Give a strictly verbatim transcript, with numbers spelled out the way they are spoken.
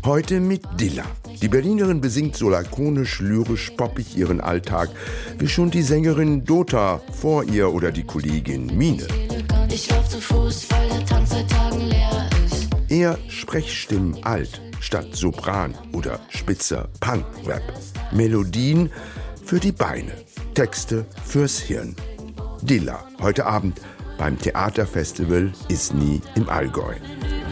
Heute mit Dilla. Die Berlinerin besingt so lakonisch, lyrisch, poppig ihren Alltag, wie schon die Sängerin Dota vor ihr oder die Kollegin Mine. Ich lauf zu Fuß, weil der Tanz seit Tagen leer ist. Eher Sprechstimmen alt statt Sopran oder spitzer Punk-Rap. Melodien für die Beine, Texte fürs Hirn. Dilla, heute Abend beim Theaterfestival Isny im Allgäu.